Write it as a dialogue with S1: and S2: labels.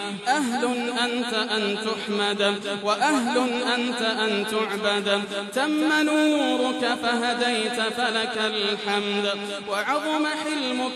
S1: أهل أنت أن تحمد وأهل أنت أن تعبد تم نورك فهديت فلك الحمد وعظم حلمك